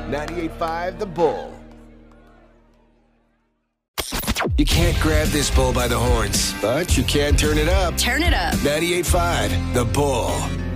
98.5 The Bull. You can't grab this bull by the horns, but you can turn it up. Turn it up. 98.5 The Bull.